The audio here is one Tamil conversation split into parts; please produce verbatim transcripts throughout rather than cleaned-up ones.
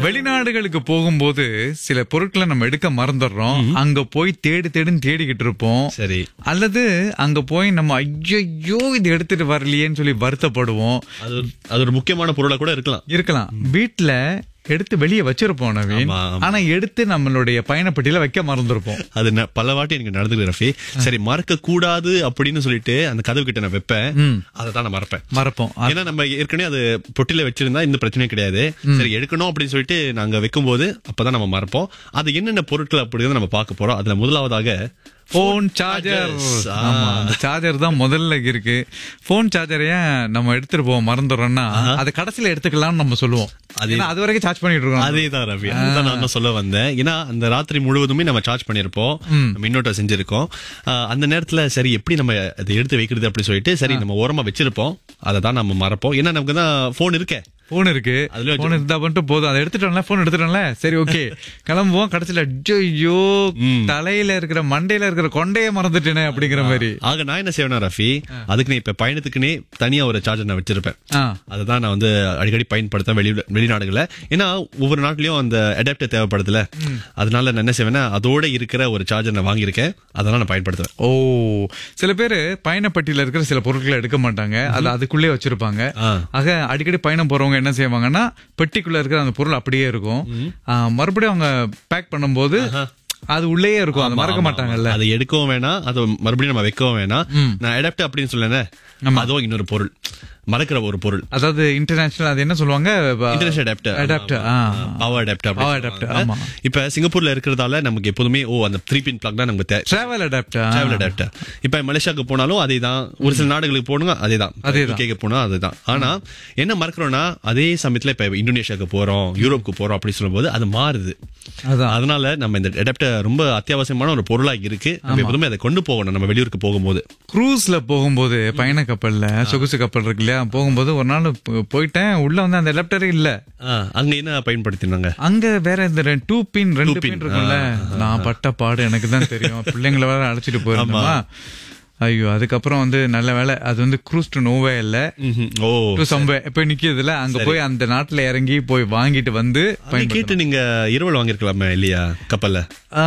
வெளிநாடுகளுக்கு போகும்போது சில பொருட்களை நம்ம எடுக்க மறந்துடுறோம். அங்க போய் தேடி தேடின்னு தேடிக்கிட்டு இருப்போம். சரி. அல்லது அங்க போய் நம்ம ஐயோ இது எடுத்துட்டு வரலையேன்னு சொல்லி வருத்தப்படுவோம். அது அது ஒரு முக்கியமான பொருளா கூட இருக்கலாம். இருக்கலாம். வீட்டுல எடுத்து வெளியே வச்சிருப்போம் நவீன். ஆனா எடுத்து நம்மளுடைய பயணப்பட்டியில வைக்க மறந்துருப்போம். அது பல வாட்டி எனக்கு நடந்துருக்கு ரஃபி. சரி, மறக்க கூடாது அப்படின்னு சொல்லிட்டு அந்த கதவு கிட்ட நான் வைப்பேன். அதை தான் நான் மறப்பேன் மறப்போம். ஏன்னா நம்ம ஏற்கனவே அது பொட்டில வச்சிருந்தா இந்த பிரச்சனையும் கிடையாது. சரி, எடுக்கணும் அப்படின்னு சொல்லிட்டு நாங்க வைக்கும் போது அப்பதான் நம்ம மறப்போம். அது என்னென்ன பொருட்கள் அப்படிங்கிறத நம்ம பார்க்க போறோம். அதுல முதலாவதாக போன் சார்ஜர். சார்ஜர் தான் முதல்ல இருக்கு. போன் சார்ஜர் ஏன் நம்ம எடுத்துட்டு போவோம் மறந்துடுறோம்னா அதை கடைசியில எடுத்துக்கலாம்னு நம்ம சொல்லுவோம். அது வரைக்கும் சார்ஜ் பண்ணிட்டு இருக்கோம். அதேதான் ரவி, அதுதான் நான் சொல்ல வந்தேன். ஏன்னா அந்த ராத்திரி முழுவதுமே நம்ம சார்ஜ் பண்ணிருப்போம், மின்னோட்டம் செஞ்சிருக்கோம். அந்த நேரத்துல சரி எப்படி நம்ம அதை எடுத்து வைக்கிறது அப்படின்னு சொல்லிட்டு சரி நம்ம ஓரமா வச்சிருப்போம். அதை தான் நம்ம மறப்போம். ஏன்னா நமக்கு தான் போன் இருக்கே, போன் இருக்கு. போன் இருந்தா மட்டும் போதும். அதை எடுத்துட்டோம்ல, போன் எடுத்துட்டோம்ல, சரி ஓகே கிளம்புவோம். கடைசியில ஐயோ தலையில இருக்கிற மண்டையில இருக்கிற கொண்டைய மறந்துட்டேனே அப்படிங்கிற மாதிரி. ஆக நான் என்ன செய்வேனா ரஃபி, அதுக்கு இப்ப பயணத்துக்குன்னே தனியா ஒரு சார்ஜர் நான் வச்சிருப்பேன். அதுதான் நான் வந்து அடிக்கடி பயன்படுத்தேன் வெளி வெளிநாடுகளை. ஏன்னா ஒவ்வொரு நாட்டிலயும் அந்த அடாப்டர் தேவைப்படுதுல, அதனால நான் என்ன செய்வேன்னா அதோட இருக்கிற ஒரு சார்ஜர் நான் வாங்கியிருக்கேன். அதெல்லாம் நான் பயன்படுத்துவேன். ஓ, சில பேரு பயணப்பட்டியில இருக்கிற சில பொருட்களை எடுக்க மாட்டாங்க, அது அதுக்குள்ளே வச்சிருப்பாங்க. ஆக அடிக்கடி பயணம் போறவங்க என்ன செய்வாங்கன்னா பெட்டிக்குள்ள இருக்கிற அந்த பொருள் அப்படியே இருக்கும். மறுபடியும் அவங்க பேக் பண்ணும்போது அது உள்ளே இருக்கும். அதை மறக்க மாட்டாங்கல்ல. அதை எடுக்கவும் வேணாம், அதை மறுபடியும் நம்ம வைக்கவும் வேணாம். நான் அடாப்டர் அப்படின்னு சொல்லேன், அதுவும் இன்னொரு பொருள், மறக்கிற ஒரு பொருள். அதாவது இன்டர்நேஷனல் அது என்ன சொல்லுவாங்க, international adapter. Adapter power adapter. Power adapter. ஆமா. இப்ப சிங்கப்பூர்ல இருக்கிறதால நமக்கு எப்போதுமே ஓ அந்த த்ரீ பின் பிளக் தான் நமக்கு தேவை. Travel adapter. Travel adapter. இப்ப மலேசியாவுக்கு போனாலும் அதேதான், ஒரு சில நாடுகளுக்கு போனாலும் அதேதான், யூகேக்கு போனா அதுதான். ஆனா என்ன மறக்கிறோம்னா அதே சமயத்துல இப்ப இந்தோனேஷியாவுக்கு போறோம், யூரோப்புக்கு போறோம் அப்படின்னு சொல்லும்போது அது மாறுது. அதனால நம்ம இந்த அடாப்டர் ரொம்ப அத்தியாவசியமான ஒரு பொருளா இருக்கு. நம்ம எப்போதுமே அதை கொண்டு போகணும் நம்ம வெளியூருக்கு போகும்போது. குரூஸ்ல போகும்போது பயண கப்பல்ல சொகுசு கப்பல் இருக்கு இல்லையா, போகும்போது ஒரு நாள் போயிட்டேன், உள்ள வந்து அந்த அடாப்டரே இல்ல. அங்க என்ன பயன்படுத்தினாங்க, அங்க வேற இந்த டூ பின் ரெண்டு பின் இருக்கும்ல, நான் பட்ட பாடு எனக்கு தான் தெரியும். பிள்ளைங்களை வேற அழைச்சிட்டு போயிருந்தோமா, ஐயோ அதுக்கப்புறம் வந்து நல்ல வேலை அது வந்து க்ரூஸ் டு நோவே இல்ல, டு சம்வே போய் நிக்கிறதுல, அங்க போய் அந்த நாட்டுல இறங்கி போய் வாங்கிட்டு வந்து கேட்டு நீங்க இரவல் வாங்கிருக்கலாமே இல்லையா கப்பல்ல.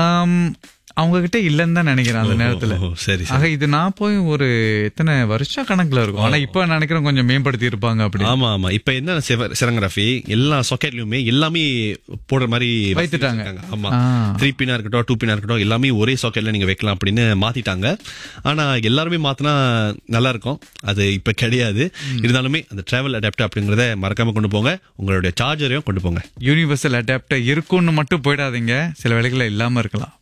அவங்க கிட்ட இல்லன்னு தான் நினைக்கிறேன் அந்த நேரத்துல. ஆக இது நான் போய் ஒரு எத்தனை வருஷம் கணக்குல இருக்கும். ஆனா இப்ப நினைக்கிறேன் கொஞ்சம் மேம்படுத்தி இருப்பாங்க அப்படி. ஆமா ஆமா, இப்ப என்ன சிரங்கராஃபி எல்லா சாக்கெட்லயுமே எல்லாமே போடுற மாதிரி வைத்துட்டாங்க. ஆமா, த்ரீ பின்னா இருக்கட்டும் டூ பின்னா இருக்கட்டும் எல்லாமே ஒரே சாக்கெட்ல நீங்க வைக்கலாம் அப்படின்னு மாத்திட்டாங்க. ஆனா எல்லாருமே மாத்தினா நல்லா இருக்கும், அது இப்ப கிடையாது. இருந்தாலுமே அந்த டிராவல் அடாப்டர் அப்படிங்கறத மறக்காம கொண்டு போங்க. உங்களுடைய சார்ஜரையும் கொண்டு போங்க. யூனிவர்சல் அடாப்டர் இருக்கும்னு மட்டும் போயிடாதீங்க, சில வேளைகள்ல இல்லாம இருக்கலாம்.